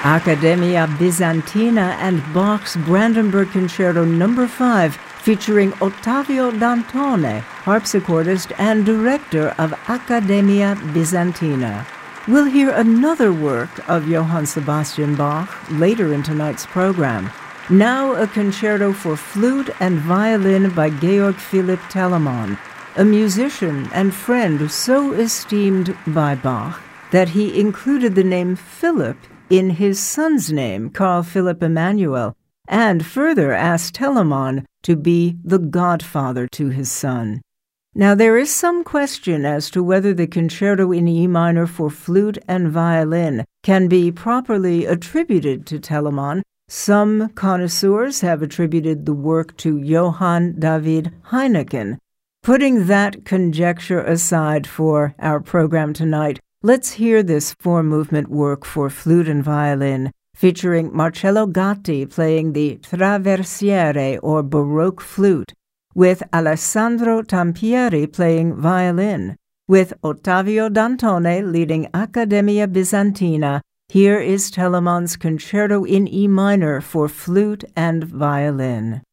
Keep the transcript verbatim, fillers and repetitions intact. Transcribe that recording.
Accademia Bizantina and Bach's Brandenburg Concerto number five, featuring Ottavio Dantone, harpsichordist and director of Accademia Bizantina. We'll hear another work of Johann Sebastian Bach later in tonight's program. Now a concerto for flute and violin by Georg Philipp Telemann, a musician and friend so esteemed by Bach that he included the name Philipp in his son's name, Carl Philipp Emanuel, and further asked Telemann to be the godfather to his son. Now, there is some question as to whether the concerto in E minor for flute and violin can be properly attributed to Telemann. Some connoisseurs have attributed the work to Johann David Heineken. Putting that conjecture aside for our program tonight, let's hear this four-movement work for flute and violin, featuring Marcello Gatti playing the traversiere or Baroque flute, with Alessandro Tampieri playing violin. With Ottavio Dantone leading Accademia Bizantina, here is Telemann's Concerto in E minor for flute and violin.